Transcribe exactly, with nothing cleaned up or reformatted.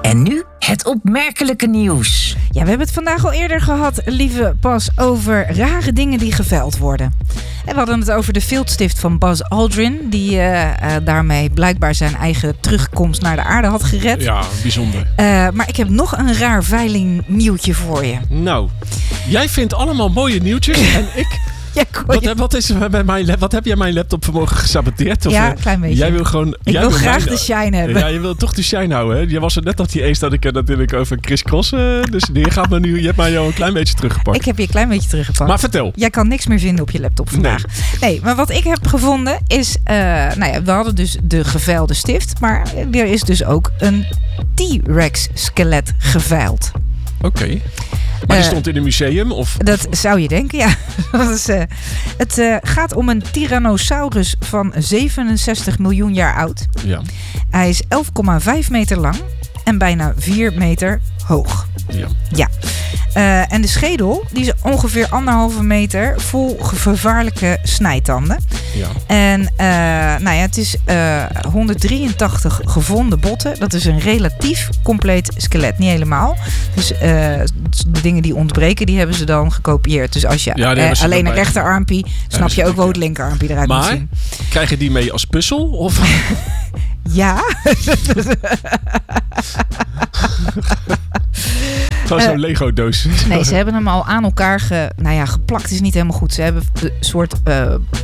En nu het opmerkelijke nieuws. Ja, we hebben het vandaag al eerder gehad, lieve Bas, over rare dingen die geveild worden. En we hadden het over de viltstift van Buzz Aldrin, die uh, uh, daarmee blijkbaar zijn eigen terugkomst naar de aarde had gered. Ja, bijzonder. Uh, maar ik heb nog een raar veilingnieuwtje voor je. Nou, jij vindt allemaal mooie nieuwtjes en ik... Ja, wat, wat, is bij mijn, wat heb jij mijn laptop vanmorgen gesaboteerd? Of, ja, een klein beetje. Jij wil gewoon, ik jij wil wil graag mijn, de shine hebben. Ja, je wil toch de shine houden. Hè? Je was er net dat die eens dat ik er natuurlijk over Chris Cross. Uh, dus je, gaat me nu, je hebt mij al een klein beetje teruggepakt. Ik heb je een klein beetje teruggepakt. Maar vertel. Jij kan niks meer vinden op je laptop vandaag. Nee, nee maar wat ik heb gevonden is... Uh, nou ja, we hadden dus de geveilde stift. Maar er is dus ook een T-Rex skelet geveild. Oké. Okay. Maar die stond in een museum? Of, dat of? zou je denken, ja. dat is, uh, het uh, gaat om een Tyrannosaurus van zevenenzestig miljoen jaar oud. Ja. Hij is elf komma vijf meter lang en bijna vier meter hoog. Ja. Ja. Uh, en de schedel die is ongeveer anderhalve meter vol gevaarlijke snijtanden. Ja. En uh, nou ja, het is uh, honderddrieëntachtig gevonden botten. Dat is een relatief compleet skelet. Niet helemaal. Dus uh, de dingen die ontbreken, die hebben ze dan gekopieerd. Dus als je ja, uh, alleen een rechterarmpie, snap je ook wel hoe het linkerarmpie eruit maar, moet zien. Krijg je die mee als puzzel? Of? Ja. Gewoon zo'n uh, Lego-doos. Nee, ze hebben hem al aan elkaar ge, nou ja, geplakt is niet helemaal goed. Ze hebben een soort uh,